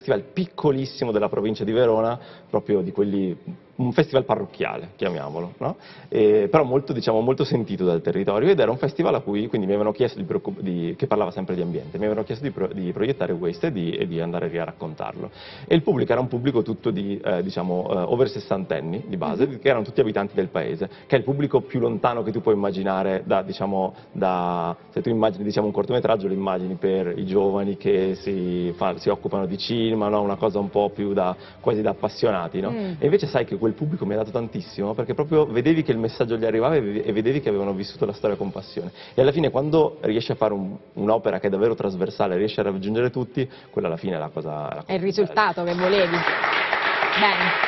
festival piccolissimo della provincia di Verona, proprio di quelli, un festival parrocchiale, chiamiamolo, no? Però molto, diciamo, molto sentito dal territorio, ed era un festival a cui quindi mi avevano chiesto che parlava sempre di ambiente, mi avevano chiesto di proiettare Waste e di andare lì a raccontarlo. E il pubblico era un pubblico tutto di over 60 anni di base, che erano tutti abitanti del paese, che è il pubblico più lontano che tu puoi immaginare se tu immagini, diciamo, un cortometraggio, lo immagini per i giovani che si occupano di cinema, no? Una cosa un po' più quasi da appassionati, no? E invece sai che quel pubblico mi ha dato tantissimo, perché proprio vedevi che il messaggio gli arrivava e vedevi che avevano vissuto la storia con passione. E alla fine, quando riesci a fare un'opera che è davvero trasversale, riesci a raggiungere tutti, quella alla fine è la cosa è il risultato che volevi. Bene.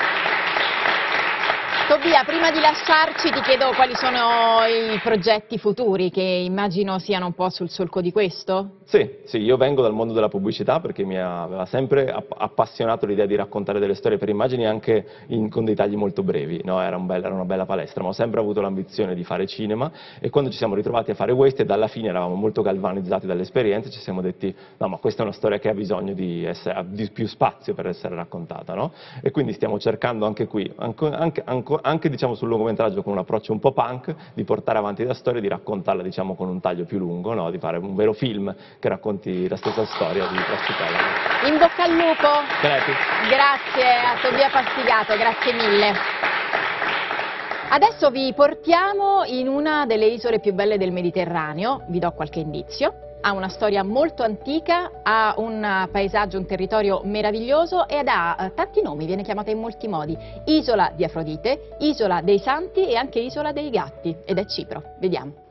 Tobia, prima di lasciarci ti chiedo quali sono i progetti futuri, che immagino siano un po' sul solco di questo? Sì, io vengo dal mondo della pubblicità perché mi aveva sempre appassionato l'idea di raccontare delle storie per immagini anche con dei tagli molto brevi, no? Era una bella palestra, ma ho sempre avuto l'ambizione di fare cinema, e quando ci siamo ritrovati a fare Wasted, alla fine eravamo molto galvanizzati dall'esperienza, ci siamo detti no, ma questa è una storia che ha bisogno di più spazio per essere raccontata, no? E quindi stiamo cercando anche qui, anche diciamo, sul lungometraggio, con un approccio un po' punk, di portare avanti la storia e di raccontarla, diciamo, con un taglio più lungo, no? Di fare un vero film che racconti la stessa storia di Plasticella. In bocca al lupo! Prego. Grazie a Tobia Pastigato, grazie mille. Adesso vi portiamo in una delle isole più belle del Mediterraneo, vi do qualche indizio. Ha una storia molto antica, ha un paesaggio, un territorio meraviglioso ed ha tanti nomi, viene chiamata in molti modi. Isola di Afrodite, Isola dei Santi e anche Isola dei Gatti, ed è Cipro. Vediamo.